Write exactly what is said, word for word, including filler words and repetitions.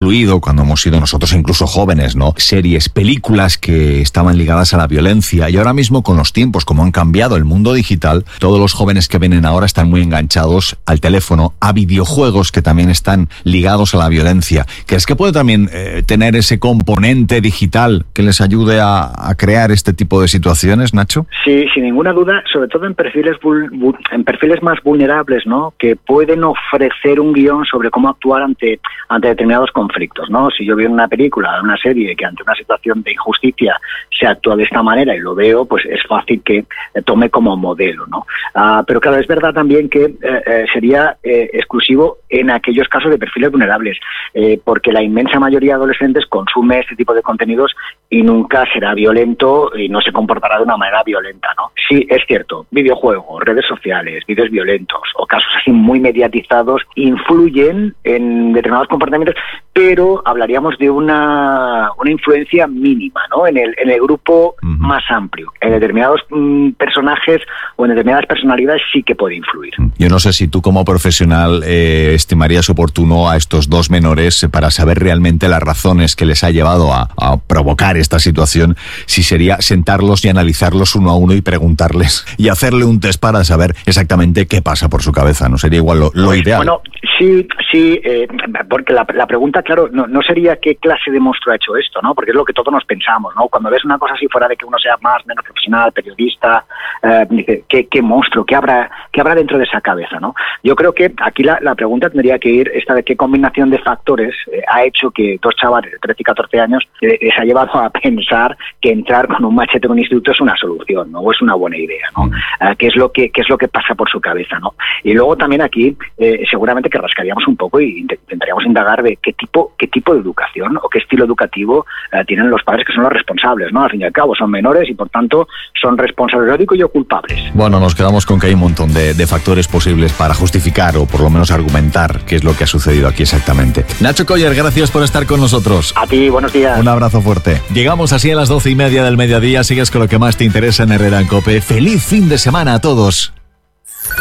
influido cuando hemos sido nosotros incluso jóvenes, ¿no? Series, películas que estaban ligadas a la violencia, y ahora mismo con los tiempos, como han cambiado el mundo digital, todos los jóvenes que vienen ahora están muy enganchados al teléfono, a videojuegos que también están ligados a la violencia. ¿Crees que puede también eh, tener ese componente digital que les ayude a, a crear este tipo de situaciones, Nacho? Sí, sin ninguna duda, sobre todo en perfiles en perfiles más vulnerables, ¿no? Que pueden ofrecer un guión sobre cómo actuar ante ante determinados conflictos, ¿no? Si yo veo una película, una serie que ante una situación de injusticia se actúa de esta manera y lo veo, pues es fácil que eh, tome como modelo, ¿no? Uh, pero claro, es verdad también que eh, eh, sería eh, exclusivo en aquellos casos de perfiles vulnerables, eh, porque la inmensa mayoría de adolescentes consume este tipo de contenidos y nunca será violento y no se comportará de una manera violenta, ¿no? Sí, es cierto, videojuegos, redes sociales, vídeos violentos o casos así muy mediatizados influyen en determinados comportamientos, pero hablaríamos de una, una influencia mínima, ¿no? En el, en el grupo uh-huh. más amplio. En determinados mm, personajes o en determinadas personalidades sí que puede influir. Yo no sé si tú como profesional eh, estimarías oportuno a estos dos menores eh, para saber realmente las razones que les ha llevado a, a provocar esta situación, si sería sentarlos y analizarlos uno a uno y preguntarles y hacerle un test para saber exactamente qué pasa por su cabeza, ¿no? Sería igual lo, lo pues, ideal. Bueno, sí, sí, eh, porque la, la pregunta, claro, no, no sería qué clase de monstruo ha hecho esto, ¿no? Porque es lo que todos nos pensamos, ¿no? Cuando ves una cosa así fuera de que uno sea más, menos profesional, periodista, eh, dice, ¿qué, qué monstruo? ¿Qué habrá, qué habrá dentro de esa cabeza, ¿no? Yo creo que aquí la, la pregunta tendría que ir esta de qué combinación de factores eh, ha hecho que dos chavales de trece y catorce años eh, les ha llevado a pensar que entrar con un machete en un instituto es una solución, ¿no? O es una buena idea, ¿no? Mm. Eh, ¿qué es lo que, qué es lo que pasa por su cabeza, ¿no? Y luego también aquí eh, seguramente que rascaríamos un poco y intentaríamos indagar de qué tipo, qué tipo de educación o qué estilo educativo eh, tienen los padres que son los responsables, ¿no? Al fin y al cabo son menores y por tanto son responsables, lo digo yo, culpables. Bueno, nos quedamos con que hay un montón de, de factores posibles para justificar o por lo menos argumentar qué es lo que ha sucedido aquí exactamente. Nacho Coller, gracias por estar con nosotros. A ti, buenos días. Un abrazo fuerte. Llegamos así a las doce y media del mediodía. Sigues con lo que más te interesa en Herrera en COPE. ¡Feliz fin de semana a todos!